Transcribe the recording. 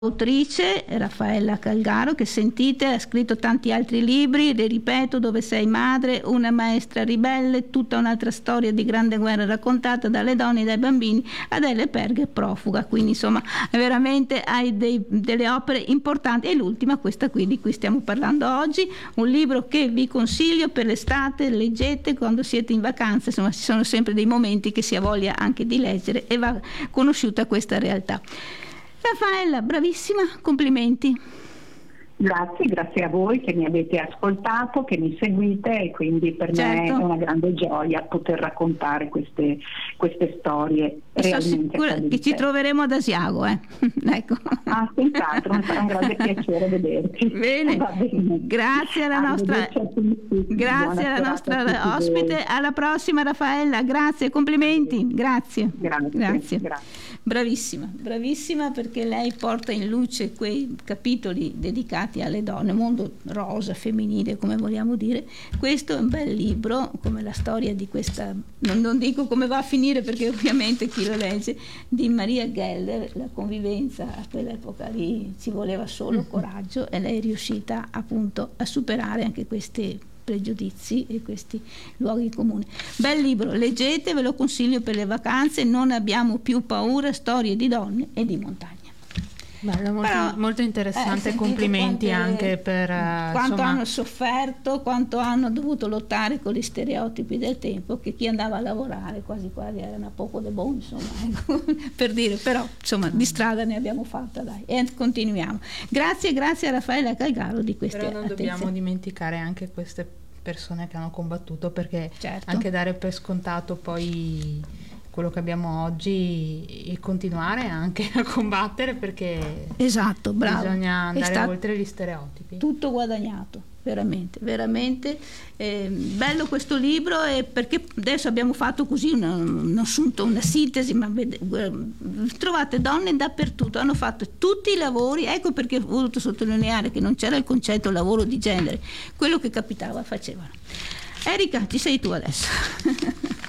Autrice Raffaella Calgaro, che sentite, ha scritto tanti altri libri, le ripeto: Dove sei madre, Una maestra ribelle, Tutta un'altra storia di grande guerra raccontata dalle donne e dai bambini, Adele Perg profuga. Quindi insomma veramente hai delle opere importanti, e l'ultima, questa qui di cui stiamo parlando oggi, un libro che vi consiglio per l'estate, leggete quando siete in vacanza, insomma ci sono sempre dei momenti che si ha voglia anche di leggere e va conosciuta questa realtà. Raffaella, bravissima, complimenti. Grazie a voi che mi avete ascoltato, che mi seguite, e quindi per me è una grande gioia poter raccontare queste storie realmente accadute. Che ci troveremo ad Asiago, ecco. Senz'altro, mi farà un grande piacere vederci. Bene. Grazie alla nostra ospite. Alla prossima, Raffaella, grazie, complimenti. Grazie. Bravissima, perché lei porta in luce quei capitoli dedicati alle donne, mondo rosa, femminile, come vogliamo dire. Questo è un bel libro, come la storia di questa, non dico come va a finire perché ovviamente chi lo legge, di Maria Geller. La convivenza a quell'epoca lì ci voleva solo coraggio, e lei è riuscita appunto a superare anche questi pregiudizi e questi luoghi comuni. Bel libro, leggete, ve lo consiglio per le vacanze. Non abbiamo più paura, storie di donne e di montagna. Bello, molto interessante, complimenti anche per quanto hanno sofferto, quanto hanno dovuto lottare con gli stereotipi del tempo, che chi andava a lavorare quasi era una poco de bon, insomma, ecco, per dire, però insomma di strada ne abbiamo fatta, dai, e continuiamo. Grazie a Raffaella Calgaro di queste Però non dobbiamo dimenticare anche queste persone che hanno combattuto, perché anche dare per scontato poi quello che abbiamo oggi e continuare anche a combattere, perché bisogna andare oltre gli stereotipi. Tutto guadagnato, veramente bello questo libro, perché adesso abbiamo fatto così un assunto, una sintesi, ma trovate donne dappertutto, hanno fatto tutti i lavori. Ecco perché ho voluto sottolineare che non c'era il concetto lavoro di genere, quello che capitava facevano. Erika, ci sei tu adesso.